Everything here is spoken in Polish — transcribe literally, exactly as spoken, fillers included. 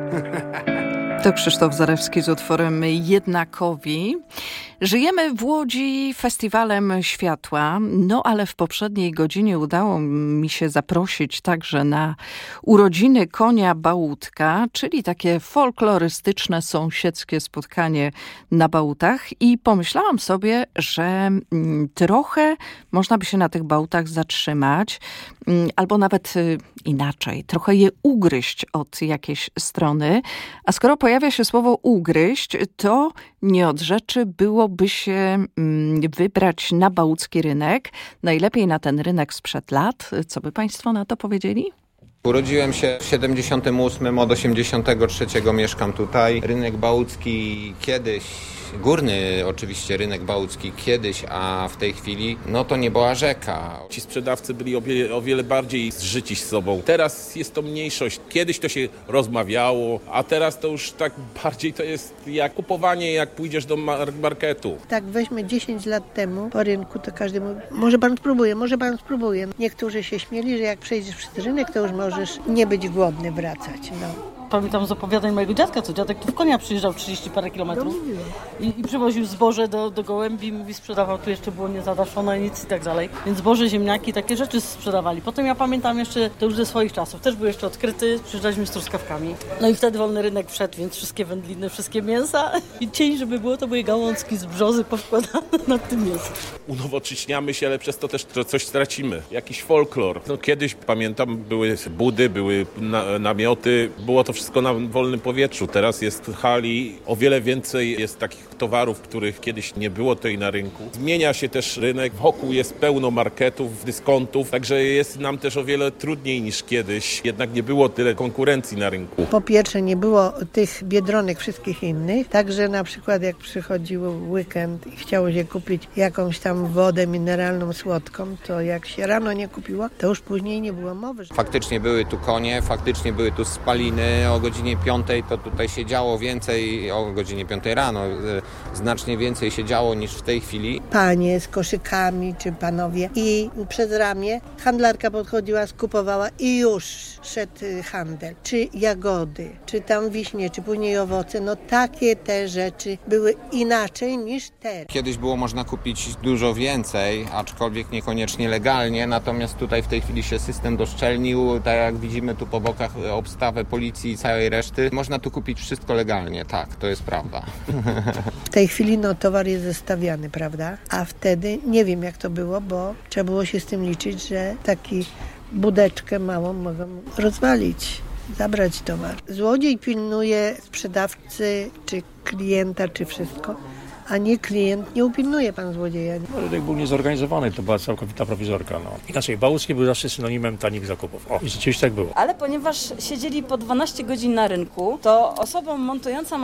To Krzysztof Zarewski z utworem Jednakowi. Żyjemy w Łodzi festiwalem światła, no ale w poprzedniej godzinie udało mi się zaprosić także na urodziny konia Bałutka, czyli takie folklorystyczne, sąsiedzkie spotkanie na Bałutach i pomyślałam sobie, że mm, trochę można by się na tych Bałutach zatrzymać, mm, albo nawet y, inaczej, trochę je ugryźć od jakiejś strony, a skoro pojawia się słowo ugryźć, to nie od rzeczy byłoby się wybrać na bałucki rynek. Najlepiej na ten rynek sprzed lat. Co by państwo na to powiedzieli? Urodziłem się w siedemdziesiątym ósmym, od osiemdziesiątego trzeciego mieszkam tutaj. Rynek bałucki kiedyś, górny oczywiście rynek bałucki kiedyś, a w tej chwili no to nie była rzeka. Ci sprzedawcy byli o wiele, o wiele bardziej zżyci z sobą. Teraz jest to mniejszość. Kiedyś to się rozmawiało, a teraz to już tak bardziej to jest jak kupowanie, jak pójdziesz do marketu. Tak weźmy dziesięć lat temu po rynku, to każdy mówi, może pan spróbuje, może pan spróbuje. Niektórzy się śmieli, że jak przejdziesz przez rynek, to już możesz nie być głodny wracać. No. Pamiętam z opowiadań mojego dziadka, co dziadek tu w konia przyjeżdżał trzydzieści parę kilometrów i, i przywoził zboże do, do Gołębi, mówi, sprzedawał, tu jeszcze było niezadaszone, nic i tak dalej. Więc zboże, ziemniaki, takie rzeczy sprzedawali. Potem ja pamiętam jeszcze, to już ze swoich czasów, też był jeszcze odkryty, przyjeżdżaliśmy z truskawkami. No i wtedy wolny rynek wszedł, więc wszystkie wędliny, wszystkie mięsa i cień, żeby było, to były gałązki z brzozy powkładane na tym mięsie. Unowocześniamy się, ale przez to też coś stracimy. Jakiś folklor. No kiedyś, pamiętam, były budy, były na, namioty, było to wszystko na wolnym powietrzu. Teraz jest hali, o wiele więcej jest takich towarów, których kiedyś nie było tutaj na rynku. Zmienia się też rynek, wokół jest pełno marketów, dyskontów, także jest nam też o wiele trudniej niż kiedyś. Jednak nie było tyle konkurencji na rynku. Po pierwsze nie było tych biedronek wszystkich innych, także na przykład jak przychodził weekend i chciało się kupić jakąś tam wodę mineralną słodką, to jak się rano nie kupiło, to już później nie było mowy. Faktycznie były tu konie, faktycznie były tu spaliny. O godzinie piątej to tutaj się działo więcej, o godzinie piątej rano znacznie więcej się działo niż w tej chwili. Panie z koszykami czy panowie i przez ramię handlarka podchodziła, skupowała i już szedł handel. Czy jagody, czy tam wiśnie, czy później owoce, no takie te rzeczy były inaczej niż teraz. Kiedyś było można kupić dużo więcej, aczkolwiek niekoniecznie legalnie, natomiast tutaj w tej chwili się system doszczelnił, tak jak widzimy tu po bokach obstawę policji i całej reszty. Można tu kupić wszystko legalnie, tak, to jest prawda. W tej chwili no towar jest zestawiany, prawda? A wtedy nie wiem jak to było, bo trzeba było się z tym liczyć, że taki budeczkę małą mogą rozwalić, zabrać towar. Złodziej pilnuje sprzedawcy, czy klienta, czy wszystko, a nie klient, nie upilnuje pan złodzieja. No, rynek był niezorganizowany, to była całkowita prowizorka. No. Inaczej, bałuckie był zawsze synonimem tanich zakupów. O, i rzeczywiście tak było. Ale ponieważ siedzieli po dwanaście godzin na rynku, to osobą montującą